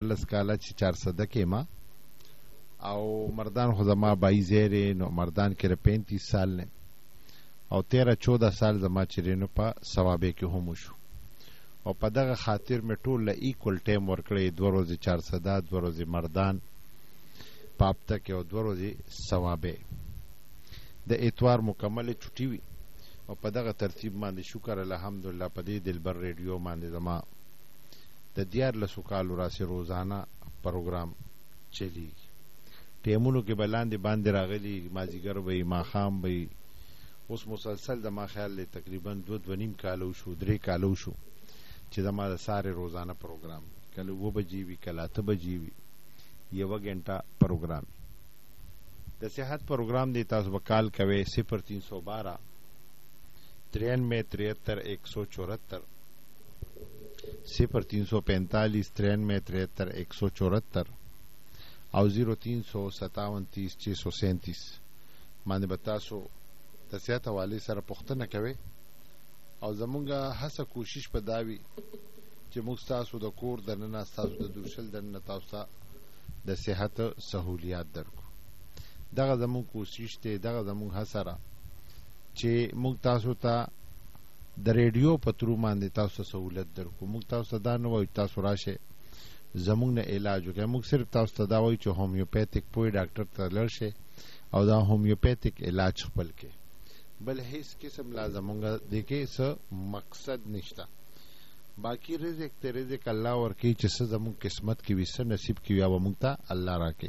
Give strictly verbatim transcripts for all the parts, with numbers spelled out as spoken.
لس کاله چې چار صده کې ما او مردان خو زما بای زیرې نو مردان کې پینتیس سال نه او تیرہ چودہ سال زما چې نو په ثوابې کې هم شو او په دغه خاطر مې ټول له ایکول ټایم ورکړی دوه ورځې چار صده دوه ورځې مردان په هفته کې او دوه ورځې ثوابې د اتوار مکمل چټي وي او په دغه ترتیب باندې شکر الحمدلله په دې دلبر ریډیو باندې زما د دیارلسو کالو راسې روزانه پروګرام چلیږي ټیمونو کې به لاندې باندې راغلي مازدیګر به وي ماښام به وي اوس مسلسل زما خیال دی تقریبا دوه دوه نیم کالو شو درې کالو شو چې زما د سارې روزانه پروګرام کله اوه بجې وي کله اته بجې وي یوه ګنټه پروګرام د صحت پروګرام دی تاسو به کال کوئ صفر تین سو بارہ ترانوے تریہتر ایک سو چورہتر صفر تین سو پینتالیس ترانوے تریہتر ایک سو چورہتر او زیرو تین سو ستاون تیس چھ سو سینتیس باندې به تاسو د صحت حوالې سره پوښتنه کوئ او زمونږ هڅه کوشش به دا وي چې موږ ستاسو د کور دننه ستاسو د دوشل دننه تاسو ته د صحت سهولیات درکو دغه زمونږ کوشش دی دغه زمونږ هڅه را چې موږ تاسو ته د ریډیو په ترو باندې تاسو ته سهولت درکو موږ تاسو ته دا نه وایو تاسو راشئ زمونږ نه علاج وکړئ موږ صرف تاسو ته دا وایو چې هومیوپیتھک پوی ډاکټر ته لاړ شئ او دا هومیوپیتھک علاج خپل کړئ بل هیڅ قسم لا زمونږ د کې څه مقصد نشته باقي رزق ته رزق الله ورکوي چې څه زمونږ قسمت کې وي څه نصیب کې وي هغه موږ ته الله راکوي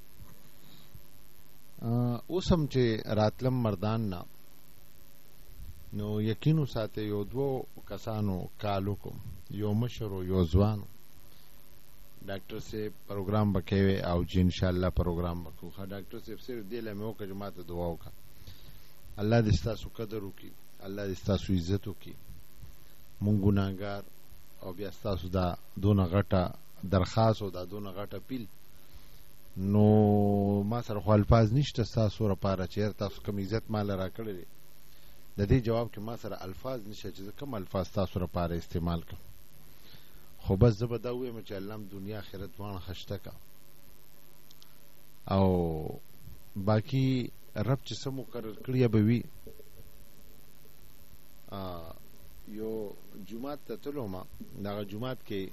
اوس هم چې راتلم مردان نه نو یقین وساتئ یو دوو کسانو کال وکړو یو مشر و یو ځوان ډاکټر صاحب پروګرام به کوي او چې انشاءالله پروګرام به کوو ښه ډاکټر صاحب صرف دې له مې وکړه چې ما ته دعا وکړه الله دې ستاسو قدر وکړي الله دې ستاسو عزت وکړي مونږ ګناهګار او بیا ستاسو دا دونه غټه درخواست او دا دونه غټه پیل نو ما سره خو الفاظ نشته ستاسو لپاره چې تاسو کوم عزت مال راکړی دی د دې جواب کې ما سره الفاظ نشته چې کوم الفاظ تاسو لپاره استعمال کړم خو بس زه به دا ووایم چې الله دنیا آخرت دواړه خشته کا او باقي رب چې څه مقرر کړی به وي یو جمعات ته تلو ما دغه جمعات کې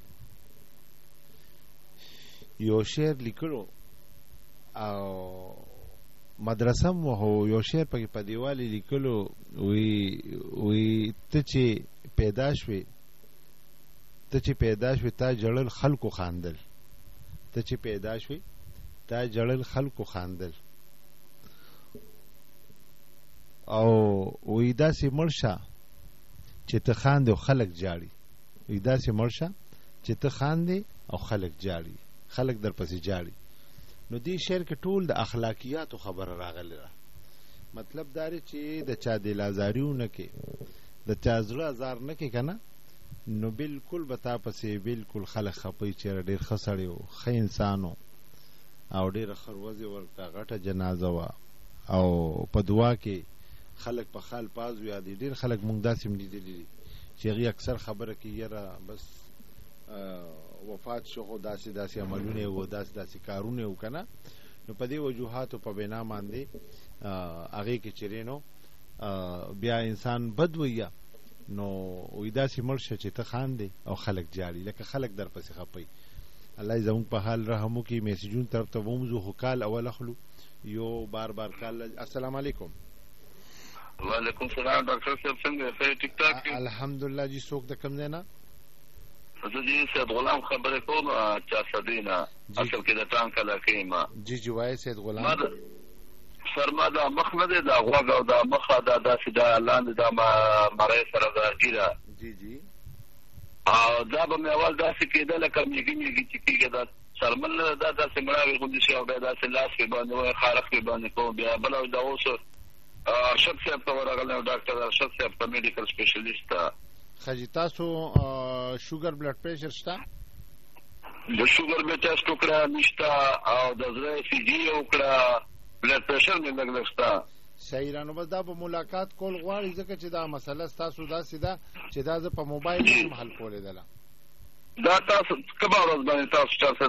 یو شعر لیکلو او مدرسه مو هو یو شعر پکې په دیوالې لیکلو وی وی ته چې پیدا شوې ته چې پیدا شوې تا جړل خلکو خاندل ته چې پیدا شوې تا جړل خلکو خاندل او وی داسې مړ شه چې ته خاندې او خلک جاړي وی داسې مړ شه چې ته خاندې او خلک جاړي خلک در پسې جاړي نو دې شعر کې ټول د اخلاقیاتو خبره راغلی ده مطلب دا دی چې د چا دل ازاریو نه کې د چا زړه ازار نه کې که نه نو بالکل به تا پسې بالکل خلک خپوي چې ډېر ښه سړی و ښه انسان و او ډېره خروزې ورته غټه جنازه وه او په دعا کې خلک په خال پاز وي دي ډېر خلک مونږ داسې هم لیدلي دي چې هغې اکثر خبره کوي یاره بس وفات شو خو داسې داسې عملونه و داسې داسې کارونه و که نه نو په دې وجوهاتو په بنا باندې هغې کې چې نو بیا انسان بد ویه نو وی داسې مړ شه چې ته خاندې او خلک جاړي لکه خلک در پسې خپوي الله زموږ په حال رحم وکړي میسجون طرف ته وموزو خو کال اول اخلو یو بار بار کال السلام علیکم وعلیکم السلام ډاکټر صاحب څنګه ښه ټیک ټاک یو الحمدلله جی څوک د کوم ځای نه زه جی سید غلام خبرې کوم چارسدی نه اصل کې د ټانک علاقې یم جی جی وایي سید غلام سر ما دا مخ نه دی دا غوږ او دا مخه دا داسې دا لاندې دا مرۍ سره دا ګیره جی جی او دا به مې اول داسې کېده لکه میږي میږي چې کېږي دا سرمل دا داسې مړاوې غوندې شي او بیا داسې لاس کې باندې وایي خارق کې باندې کوم بیا بله دا اوس ارشد صاحب ته ورغلی ډاکټر ارشد صاحب ته میډیکل سپیشلیسټ ته ښه جي تاسو شوګر بلډ پریشر شته د شوګر مې ټسټ وکړه نشته او د زړه سی جي وکړه بلډ پریشر مې لږ لږ شته صحیح را نو بس دا به ملاقات کول غواړي ځکه چې دا مسله ستاسو داسې ده چې دا زه په موبایل هم حل کولی دله دا تاسو کومه ورځ باندې تاسو چارسد